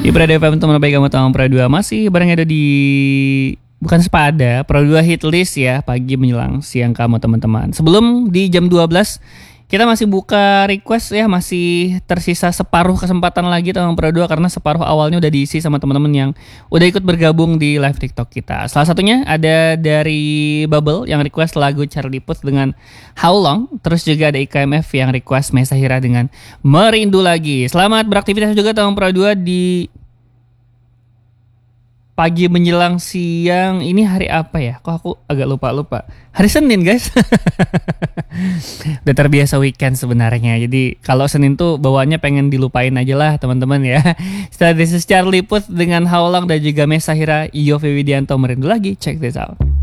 Di Prada FM teman baik kamu tahu Pro 2 masih bareng ada di bukan sepada Pro 2 hit list ya pagi menjelang siang kamu teman-teman. Sebelum di jam 12 kita masih buka request ya, masih tersisa separuh kesempatan lagi teman Pro 2 karena separuh awalnya udah diisi sama teman-teman yang udah ikut bergabung di live TikTok kita. Salah satunya ada dari Bubble yang request lagu Charlie Puth dengan How Long, terus juga ada IKMF yang request Mesa Hira dengan Merindu Lagi. Selamat beraktivitas juga teman Pro 2 di pagi menjelang siang. Ini hari apa ya? Kok aku agak lupa. Hari Senin guys. Udah terbiasa weekend sebenarnya. Jadi kalau Senin tuh bawaannya pengen dilupain aja lah teman-teman ya. Setelah this is Charlie Puth dengan How Long dan juga Mesa Hira, Yovie Widianto Merindu Lagi. Check this out.